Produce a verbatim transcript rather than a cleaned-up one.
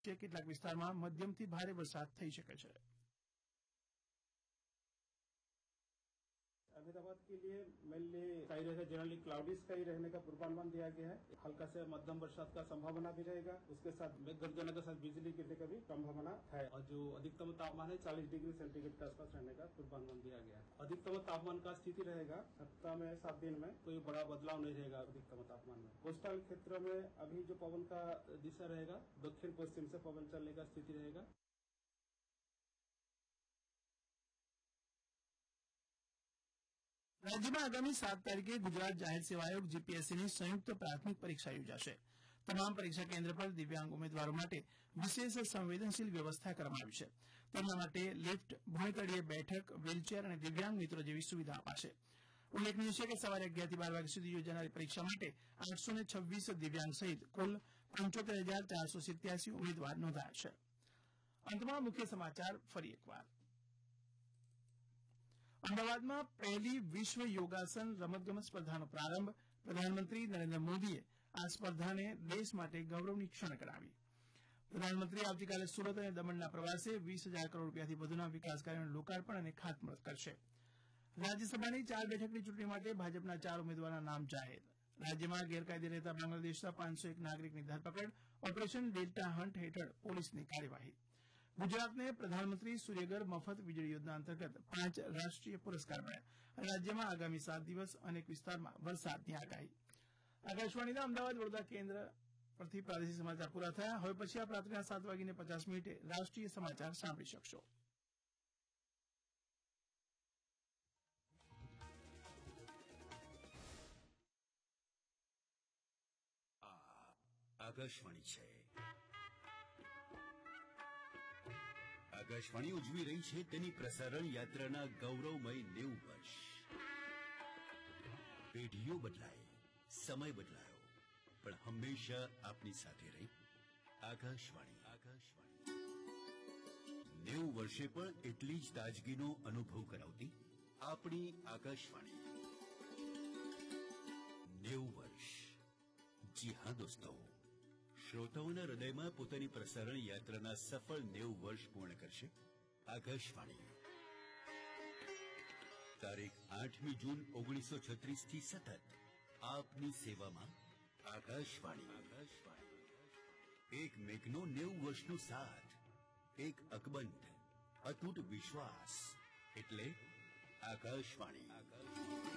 કેટલાક વિસ્તારમાં મધ્યમથી ભારે વરસાદ થઈ શકે છે। अहमदाबाद के लिए मेनली स्काई रहेगा, जनरली क्लाउडी स्काई रहने का पूर्वानुमान दिया गया है। हल्का से मध्यम बरसात का संभावना भी रहेगा, उसके साथ मेघ गर्जना के साथ बिजली गिरने का भी संभावना है। और जो अधिकतम तापमान है चालीस डिग्री सेंटीग्रेड के आसपास रहने का पूर्वानुमान दिया गया है। अधिकतम तापमान का स्थिति रहेगा सप्ताह में सात दिन में कोई बड़ा बदलाव नहीं रहेगा अधिकतम तापमान में। कोस्टल क्षेत्र में अभी जो पवन का दिशा रहेगा दक्षिण पश्चिम से पवन चलने का स्थिति रहेगा। રાજ્યમાં આગામી સાત તારીખે ગુજરાત જાહેર સેવા આયોગ જીપીએસસીની સંયુક્ત પ્રાથમિક પરીક્ષા યોજાશે। તમામ પરીક્ષા કેન્દ્ર પર દિવ્યાંગ ઉમેદવારો માટે વિશેષ સંવેદનશીલ વ્યવસ્થા કરવામાં આવી છે। તેમના માટે લિફ્ટ, ભૂમિતળિયે બેઠક, વ્હીલચેર અને દિવ્યાંગ મિત્રો જેવી સુવિધા અપાશે। ઉલ્લેખનીય છે કે સવારે અગિયારથી બાર વાગ્યા સુધી યોજાનારી પરીક્ષા માટે આઠસો ને છવ્વીસ દિવ્યાંગ સહિત કુલ પંચોતેર હજાર ચારસો સિત્યાસી ઉમેદવાર નોંધાયા છે। અંતમાં મુખ્ય સમાચાર ફરી એકવાર। અમદાવાદમાં પહેલી વિશ્વ યોગાસન રમતગમત સ્પર્ધાનો પ્રારંભ। પ્રધાનમંત્રી નરેન્દ્ર મોદીએ આ સ્પર્ધાને દેશ માટે ગૌરવની ક્ષણ ગણાવી। પ્રધાનમંત્રી આવતીકાલે સુરત અને દમણના પ્રવાસે વીસ હજાર કરોડ રૂપિયાથી વધુના વિકાસ કાર્યોનું લોકાર્પણ અને ખાતમુહૂર્ત કરશે। રાજ્યસભાની ચાર બેઠકની ચૂંટણી માટે ભાજપના ચાર ઉમેદવારના નામ જાહેર। રાજ્યમાં ગેરકાયદે રહેતા બાંગ્લાદેશના પાંચસો એક નાગરિકની ધરપકડ। ઓપરેશન ડેલ્ટા હન્ટ હેઠળ પોલીસની કાર્યવાહી। ગુજરાતને પ્રધાનમંત્રી સૂર્યઘર મફત વીજળી યોજના અંતર્ગત પાંચ રાષ્ટ્રીય પુરસ્કાર મળ્યા। આગામી આગામી સાત દિવસ અનેક વિસ્તારમાં વરસાદની આગાહી। આકાશવાણીના અમદાવાદ વડોદરા કેન્દ્ર પરથી પ્રાદેશિક સમાચાર પૂરા થયા। હવે પછી આપ રાત્રિના સાત વાગીને પચાસ મિનિટે રાષ્ટ્રીય સમાચાર સાંભળી શકશો। આકાશવાણી છે। આકાશવાણી ઉજવી રહી છે તેની પ્રસારણ યાત્રાના ગૌરવમય નેવું વર્ષ। પેઢીઓ બદલાય, સમય બદલાયો, પણ હંમેશા આપની સાથે રહી આકાશવાણી। આકાશવાણી નેવું વર્ષે પણ એટલી જ તાજગીનો અનુભવ કરાવતી આપણી આકાશવાણી। નેવું વર્ષ। જી હા દોસ્તો, શ્રોતાઓના હૃદયમાં પોતાની પ્રસારણ યાત્રાના સફળ નેવું વર્ષ પૂર્ણ કરશે આકાશવાણી। તારીખ આઠમી જૂન ઓગણીસો છત્રીસ થી સતત આપની સેવામાં આકાશવાણી। આકાશવાણી એક મેઘનો નેવું વર્ષનો સાથ, એક અકબંધ અતૂટ વિશ્વાસ, એટલે આકાશવાણી।